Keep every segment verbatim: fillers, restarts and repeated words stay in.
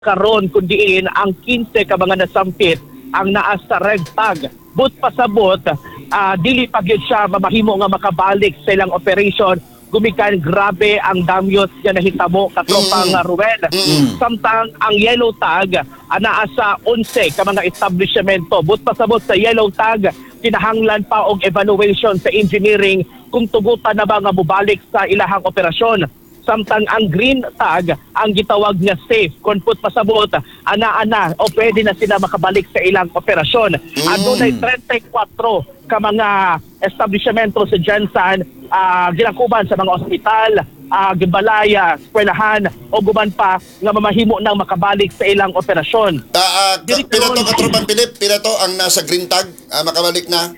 karon kundiin ang kinse ka mga nasampit ang naa sa red tag. But pasabot, uh, dili pa gyud siya mamahimo nga makabalik sa ilang operation. Gumikan grabe ang damyos nga nahitabo katropang mm. Ruel. Mm. Samtang ang yellow tag anaa sa eleven ka mga establishmento. But pasabot sa yellow tag, kinahanglan pa og evaluation sa engineering kung tugutan na ba nga mubalik sa ilahang operasyon. Samtang ang green tag ang gitawag nga safe kung put pasabot ana-ana o pwede na sila makabalik sa ilang operasyon. Mm. Adunay thirty-four ka mga establishmento sa Jansan uh, ginakuban sa mga ospital, uh, gibalaya, eskwelahan o guban pa nga mamahimo nang makabalik sa ilang operasyon. Uh, uh, pila to katropan Philip, pila to ang nasa green tag uh, makabalik na?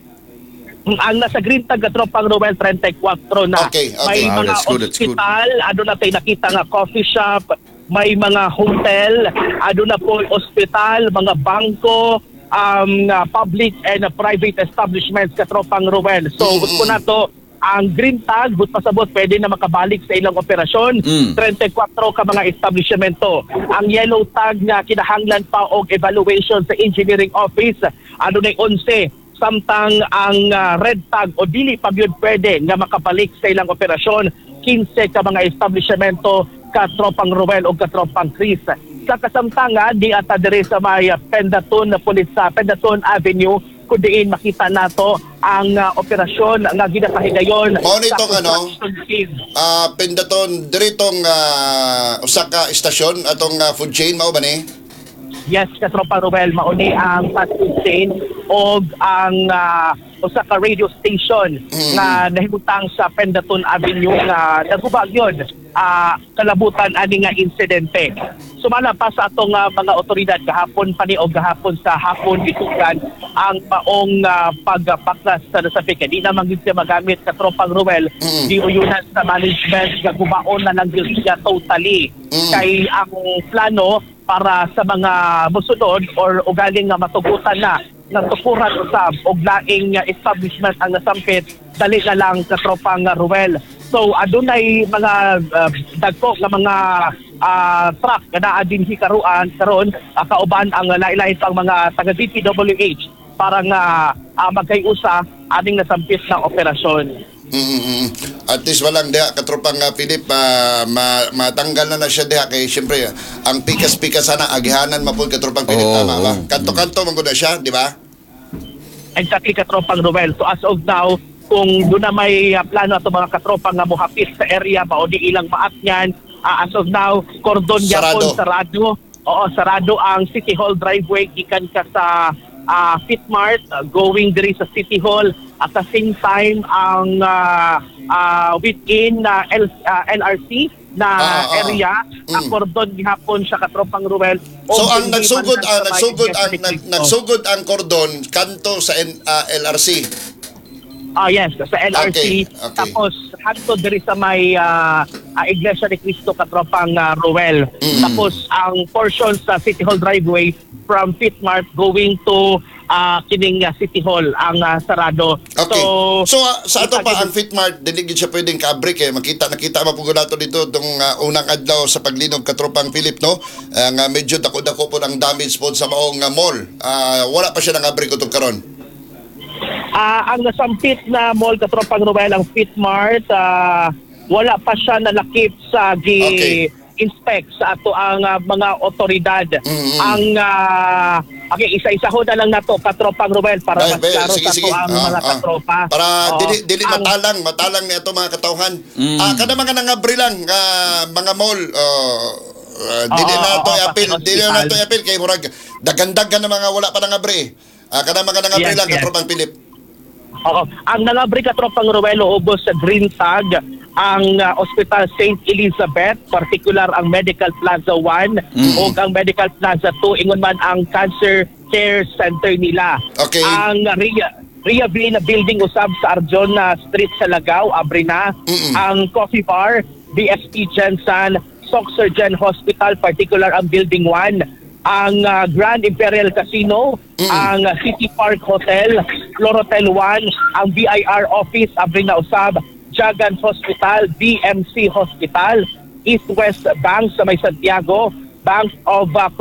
Ang nasa green tag katropang Ruel thirty-four na. Okay, okay. May Ah, mga good, ospital, ano na tayo nakita nga coffee shop, may mga hotel, ano na po ospital, mga bangko, um, uh, public and uh, private establishments katropang Ruel. So, mm-hmm. gusto na to, ang green tag, but pasabot, pwede na makabalik sa ilang operasyon. Mm. thirty-four ka mga establishmento. Ang yellow tag nga kinahanglan pa og evaluation sa engineering office, ano na eleven. Samtang ang uh, red tag o dili pa yun pwede nga makabalik sa ilang operasyon, fifteen ka mga establishmento katropang Ruel o katropang Chris. Sa kasamtangan, di ata dire sa may Pendaton Police sa Pendaton Avenue, kudiin makita nato ang uh, operasyon nga ginapahigayon sa nitong ano, uh, Pendaton, diritong uh, Osaka Station atong uh, food chain, mao ba ni? Yes, katropang Ruel, mauni ang fast food chain o ang uh, Osaka radio station mm. na nahimutang sa Pendaton Avenue na nagubag yun. Uh, kalabutan ani nga insidente. Sumala pa sa atong uh, mga otoridad kahapon pa ni o gahapon sa hapon itugan ang paong uh, pagpaklas sa nasapik. Di naman gid siya magamit katropang Ruel. Mm. Di uyunan sa management nga gubaon na lang gyud siya totally. Mm. Kay ang plano para sa mga musunod or ugaling nga matugutan na ng tukuran usab og laing establishment ang nasampit, dali na lang katropang Ruel. So adunay mga uh, dagko nga mga uh, truck nga naa dinhi karuan karon uh, kauban ang lain-lain pang mga taga D P W H para nga uh, magkayusa aning nasampit na operasyon. Mm-hmm. At least walang diha katropang uh, Philip uh, ma matanggal na na siya diha kay syempre uh, ang pikas-pikas sana agihanan mapud katropang Philip, oh, tama ba? Kanto-kanto man gud siya, di ba? Exactly, katropang Ruel. So as of now, kung doon na may uh, plano ato mga katropang nga mohapis sa area ba o di ilang maatnyan, uh, as of now cordon yapon sarado. Oo, sarado ang City Hall driveway gikan ka sa uh, Fitmart uh, going diri sa City Hall. At the same time, ang uh, uh, within uh, L, uh, L R C na uh, uh, area, mm. ang cordon gihapon sa katropang Ruel. So ang nagsugod ang nagsugod ang nag, nagsugod ang cordon kanto sa uh, L R C. Ah uh, yes, sa L R C. Okay, okay. Tapos hanto diri sa may uh, uh, Iglesia ni Cristo katropang uh, Ruel. Mm. Tapos ang portion sa City Hall driveway from Fitmart going to uh, kining uh, City Hall ang uh, sarado. Okay. So, so uh, sa ato pa ang Fitmart, dili gid siya pwedeng ka-break eh. Makita nakita mapugod nato dito tong uh, unang adlaw sa paglinog katropang Philip, no? Ang uh, medyo dako-dako po ang damage po sa maong uh, mall. Uh, wala pa siya nang-break utong karon. Uh, ang nasampit na mall katropang Ruel, ang Fitmart, uh, wala pa siya nalakip sa gi okay. inspect sa ato ang uh, mga otoridad. Mm-hmm. Ang uh, okay, isa-isa ho na lang nato katropang Ruel para ay, mas klaro sa ato ang ah, mga ah. katropa. Para oh, dili dili ang, matalang, matalang ni ato mga katawhan. Mm. Ah, kada mga nangabri lang uh, mga mall uh, uh, dili oh, na to oh, i-appeal, dili na to i-appeal kay murag dagandagan na mga wala pa nangabri. Ah, kada mga nangabri yes, lang yes. katropang Philip. Oo. Ang nangabri katropang Ruel ubos sa green tag ang uh, Hospital Saint Elizabeth, particular ang Medical Plaza one mm. o ang Medical Plaza two, ingon man ang Cancer Care Center nila. Okay. Ang uh, Ria, Ria Villa Building usab sa Arjona Street sa Lagaw, abri na. Mm-mm. Ang Coffee Bar, B S P Jensen, Soxergen Hospital, particular ang Building one. Ang uh, Grand Imperial Casino, mm. ang uh, City Park Hotel, Florotel one, ang B I R Office, abri na usab, Jagan Hospital, B M C Hospital, East West Bank sa may Santiago, Bank of uh,